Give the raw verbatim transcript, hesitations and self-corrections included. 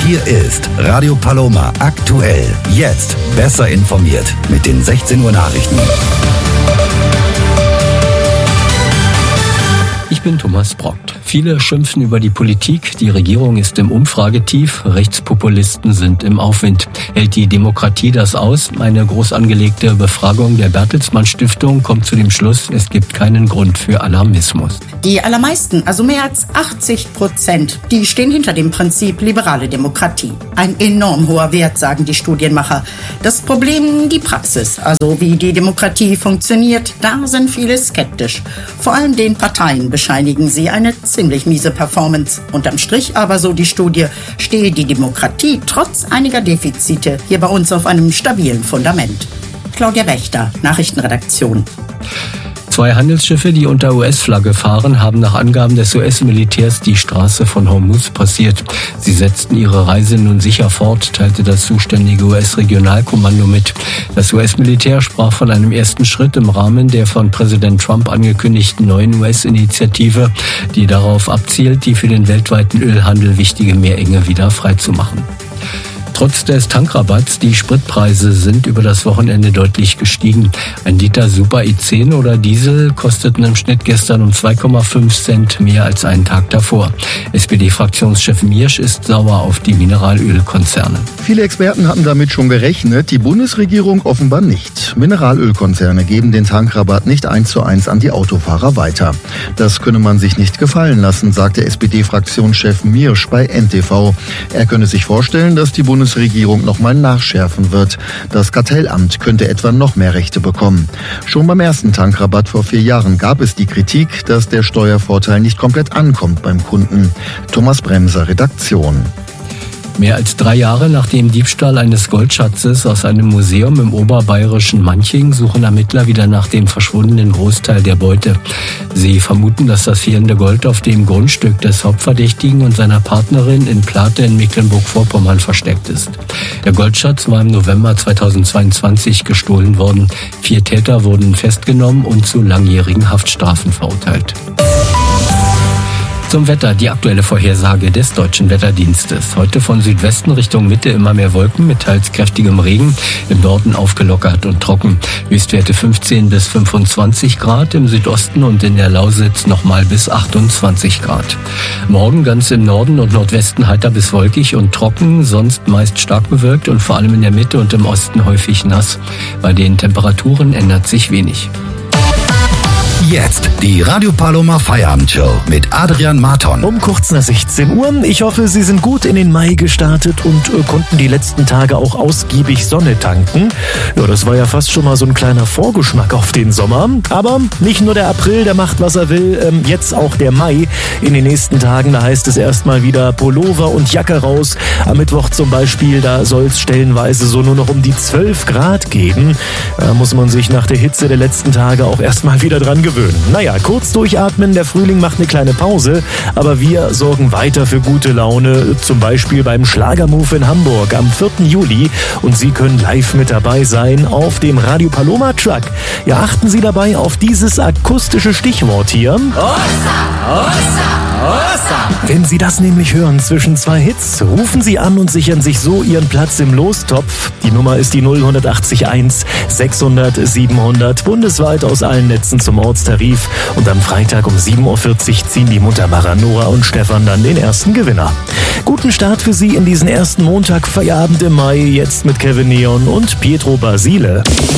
Hier ist Radio Paloma aktuell. Jetzt besser informiert mit den sechzehn Uhr Nachrichten. Ich bin Thomas Brockt. Viele schimpfen über die Politik. Die Regierung ist im Umfragetief. Rechtspopulisten sind im Aufwind. Hält die Demokratie das aus? Eine groß angelegte Befragung der Bertelsmann Stiftung kommt zu dem Schluss, es gibt keinen Grund für Alarmismus. Die allermeisten, also mehr als achtzig Prozent, die stehen hinter dem Prinzip liberale Demokratie. Ein enorm hoher Wert, sagen die Studienmacher. Das Problem die Praxis, also wie die Demokratie funktioniert, da sind viele skeptisch. Vor allem den Parteien bescheinigen sie eine ziemlich miese Performance. Unterm Strich aber, so die Studie, stehe die Demokratie trotz einiger Defizite hier bei uns auf einem stabilen Fundament. Claudia Wächter, Nachrichtenredaktion. Zwei Handelsschiffe, die unter U S-Flagge fahren, haben nach Angaben des U S-Militärs die Straße von Hormuz passiert. Sie setzten ihre Reise nun sicher fort, teilte das zuständige U S-Regionalkommando mit. Das U S-Militär sprach von einem ersten Schritt im Rahmen der von Präsident Trump angekündigten neuen U S-Initiative, die darauf abzielt, die für den weltweiten Ölhandel wichtige Meerenge wieder freizumachen. Trotz des Tankrabatts, die Spritpreise sind über das Wochenende deutlich gestiegen. Ein Liter Super I zehn oder Diesel kosteten im Schnitt gestern um zwei Komma fünf Cent mehr als einen Tag davor. S P D-Fraktionschef Miersch ist sauer auf die Mineralölkonzerne. Viele Experten hatten damit schon gerechnet, die Bundesregierung offenbar nicht. Mineralölkonzerne geben den Tankrabatt nicht eins zu eins an die Autofahrer weiter. Das könne man sich nicht gefallen lassen, sagte S P D-Fraktionschef Miersch bei N T V. Er könne sich vorstellen, dass die Bundesregierung Bundesregierung nochmal nachschärfen wird. Das Kartellamt könnte etwa noch mehr Rechte bekommen. Schon beim ersten Tankrabatt vor vier Jahren gab es die Kritik, dass der Steuervorteil nicht komplett ankommt beim Kunden. Thomas Bremser, Redaktion. Mehr als drei Jahre nach dem Diebstahl eines Goldschatzes aus einem Museum im oberbayerischen Manching suchen Ermittler wieder nach dem verschwundenen Großteil der Beute. Sie vermuten, dass das fehlende Gold auf dem Grundstück des Hauptverdächtigen und seiner Partnerin in Plate in Mecklenburg-Vorpommern versteckt ist. Der Goldschatz war im November zweitausendzweiundzwanzig gestohlen worden. Vier Täter wurden festgenommen und zu langjährigen Haftstrafen verurteilt. Zum Wetter, die aktuelle Vorhersage des Deutschen Wetterdienstes. Heute von Südwesten Richtung Mitte immer mehr Wolken mit teils kräftigem Regen, im Norden aufgelockert und trocken. Höchstwerte fünfzehn bis fünfundzwanzig Grad, im Südosten und in der Lausitz nochmal bis achtundzwanzig Grad. Morgen ganz im Norden und Nordwesten heiter bis wolkig und trocken, sonst meist stark bewölkt und vor allem in der Mitte und im Osten häufig nass. Bei den Temperaturen ändert sich wenig. Jetzt die Radio Paloma Feierabendshow mit Adrian Marton. Um kurz nach sechzehn Uhr. Ich hoffe, Sie sind gut in den Mai gestartet und äh, konnten die letzten Tage auch ausgiebig Sonne tanken. Ja, das war ja fast schon mal so ein kleiner Vorgeschmack auf den Sommer. Aber nicht nur der April, der macht, was er will. Ähm, jetzt auch der Mai. In den nächsten Tagen, da heißt es erstmal wieder Pullover und Jacke raus. Am Mittwoch zum Beispiel, da soll es stellenweise so nur noch um die zwölf Grad geben. Da muss man sich nach der Hitze der letzten Tage auch erstmal wieder dran gewöhnen. Naja, kurz durchatmen, der Frühling macht eine kleine Pause, aber wir sorgen weiter für gute Laune, zum Beispiel beim Schlagermove in Hamburg am vierten Juli und Sie können live mit dabei sein auf dem Radio Paloma Truck. Ja, achten Sie dabei auf dieses akustische Stichwort hier. Ossa, Ossa, Ossa. Wenn Sie das nämlich hören zwischen zwei Hits, rufen Sie an und sichern sich so Ihren Platz im Lostopf. Die Nummer ist die null acht eins sechshundert siebenhundert, bundesweit aus allen Netzen zum Ortsteil Tarif. Und am Freitag um sieben Uhr vierzig ziehen die Muttermacher Nora und Stefan dann den ersten Gewinner. Guten Start für Sie in diesen ersten Montag Feierabend im Mai, jetzt mit Kevin Neon und Pietro Basile.